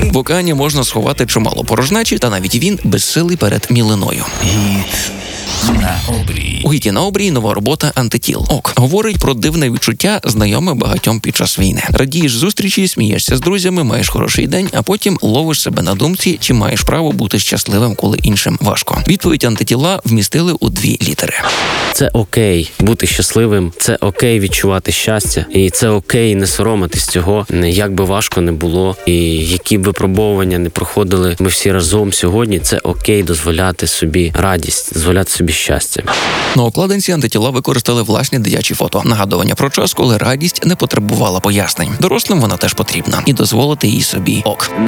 В океані можна сховати чимало порожнечі, та навіть він безсилий перед мілиною. На обрії. У «Гіті на обрії» нова робота «Антитіл». Говорить про дивне відчуття, знайоме багатьом під час війни. Радієш зустрічі, смієшся з друзями, маєш хороший день, а потім ловиш себе на думці, чи маєш право бути щасливим, коли іншим важко. Відповідь «Антитіла» вмістили у 2 літери. Це окей бути щасливим, це окей відчувати щастя, і це окей не соромитись цього, як би важко не було, і які б випробовування не проходили ми всі разом сьогодні, це окей дозволяти собі радість, дозволяти собі щастя. На обкладинці «Антитіла» використали власні дитячі фото. Нагадування про час, коли радість не потребувала пояснень. Дорослим вона теж потрібна. І дозволити їй собі ок.